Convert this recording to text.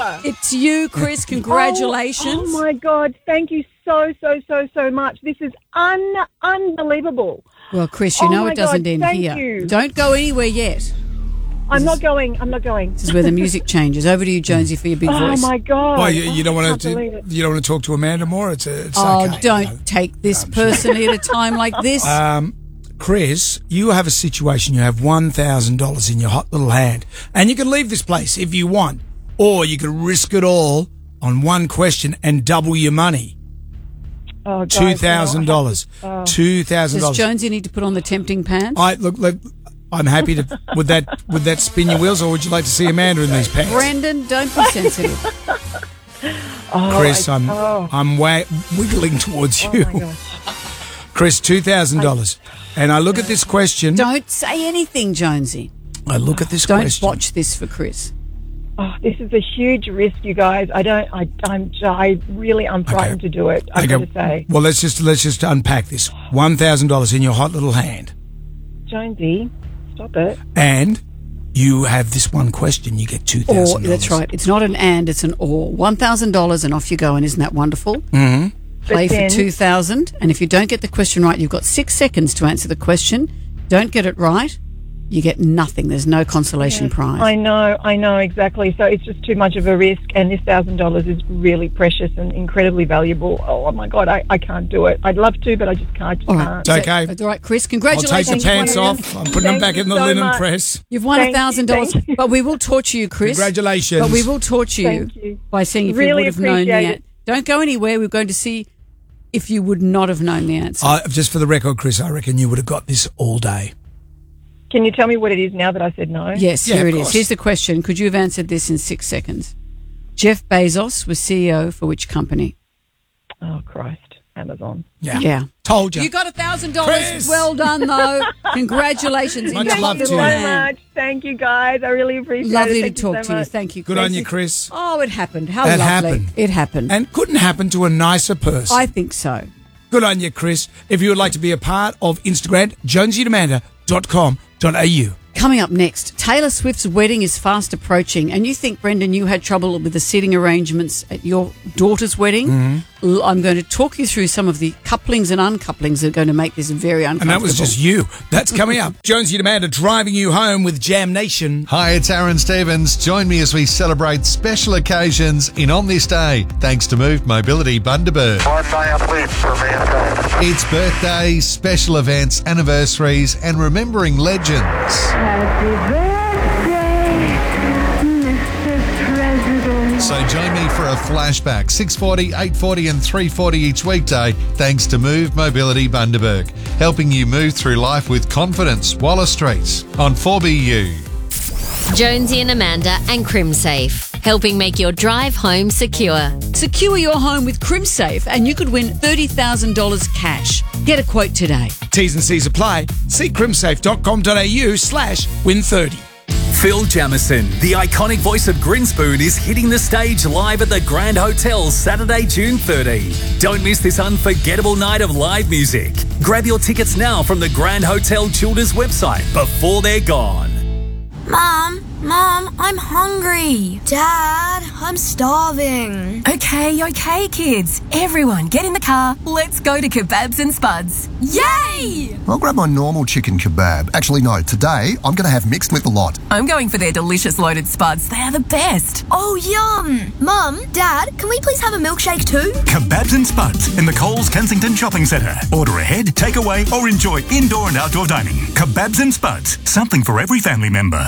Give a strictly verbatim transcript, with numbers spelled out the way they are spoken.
It's you, Chris. Congratulations. Oh, oh, my God. Thank you so, so, so, so much. This is un unbelievable. Well, Chris, you oh know it doesn't God, end thank here. You. Don't go anywhere yet. I'm this not is, going. I'm not going. This is where the music changes. Over to you, Jonesy, for your big oh voice. Oh, my God. Well, you, you don't oh, want to you don't want to talk to Amanda more? It's, a, it's oh, okay. don't no. take this personally at a time like this. Um, Chris, you have a situation. You have one thousand dollars in your hot little hand, and you can leave this place if you want, or you can risk it all on one question and double your money. Oh, guys, Two thousand dollars. Oh. Two thousand Does dollars. Jonesy need to put on the tempting pants? I look. look I'm happy to. Would that would that spin your wheels, or would you like to see Amanda in these pants? Brendan, don't be sensitive. oh, Chris, I, I'm oh. I'm wa- wiggling towards Oh, you. my gosh. Chris, two thousand dollars. And I look at this question. Don't say anything, Jonesy. I look at this Don't question. watch this for Chris. Oh, this is a huge risk, you guys. I don't. I. I'm. I really. I'm frightened Okay. to do it. I've Okay. got to say, Well, let's just let's just unpack this. One thousand dollars in your hot little hand, Jonesy, stop it. and you have this one question. You get two Or, thousand dollars. that's right. It's not an and, it's an or. one thousand dollars and off you go, and isn't that wonderful? Mm-hmm. Play But for then- two thousand dollars, and if you don't get the question right, you've got six seconds to answer the question. Don't get it right, you get nothing. There's no consolation prize. I know. I know exactly. So it's just too much of a risk, and this thousand dollars is really precious and incredibly valuable. Oh my God, I, I can't do it. I'd love to, but I just can't. Just All right. can't. It's okay. That's all right, Chris. I'll Congratulations. take the pants Thank you. off. I'm putting them Thank back you in the so linen much. press. You've won Thank a thousand you, dollars, thank you. but we will torture you, Chris. Congratulations. But we will torture you, Thank you. by seeing if Really you would have known the appreciate answer. it. Don't go anywhere. We're going to see if you would not have known the answer. Uh, just for the record, Chris, I reckon you would have got this all day. Can you tell me what it is now that I said no? Yes, Yeah, here of it is. course. Here's the question. Could you have answered this in six seconds? Jeff Bezos was C E O for which company? Oh Christ, Amazon. Yeah. Yeah. Told you. You got a thousand dollars. Chris! Well done, though. Congratulations. Much Into love your to so you. hand. much. Thank you, guys. I really appreciate Lovely it. to Thank talk you so to you. much. Thank you. Good Thank on you, you. Chris. Oh, it happened. How That lovely. happened. It happened. And couldn't happen to a nicer person. I think so. Good on you, Chris. If you would like to be a part of Instagram, jonesy and amanda dot com dot a u. Coming up next, Taylor Swift's wedding is fast approaching, and you think, Brendan, you had trouble with the seating arrangements at your daughter's wedding. Mm-hmm. L- I'm going to talk you through some of the couplings and uncouplings that are going to make this very And uncomfortable. that was just you. That's coming up. Jonesy and Amanda driving you home with Jam Nation. Hi, it's Aaron Stevens. Join me as we celebrate special occasions in On This Day, thanks to Moved Mobility Bundaberg. One mile leap for mankind. It's birthdays, special events, anniversaries, and remembering legends. Happy birthday, Mister President. So join me for a flashback, six forty, eight forty and three forty each weekday, thanks to Move Mobility Bundaberg, helping you move through life with confidence. Waller Street on four B U. Jonesy and Amanda and CrimSafe, helping make your drive home secure. Secure your home with CrimSafe, and you could win thirty thousand dollars cash. Get a quote today. T's and C's apply. See crimsafe dot com dot a u slash win thirty. Phil Jamieson, the iconic voice of Grinspoon, is hitting the stage live at the Grand Hotel Saturday, June thirtieth. Don't miss this unforgettable night of live music. Grab your tickets now from the Grand Hotel Childers website before they're gone. Mom, Mom, I'm hungry. Dad, I'm starving. Okay, okay, kids. Everyone, get in the car. Let's go to Kebabs and Spuds. Yay! I'll grab my normal chicken kebab. Actually, no, today I'm going to have mixed with a lot. I'm going for their delicious loaded spuds. They are the best. Oh, yum. Mum, Dad, can we please have a milkshake too? Kebabs and Spuds in the Coles Kensington Shopping Centre. Order ahead, take away, or enjoy indoor and outdoor dining. Kebabs and Spuds, something for every family member.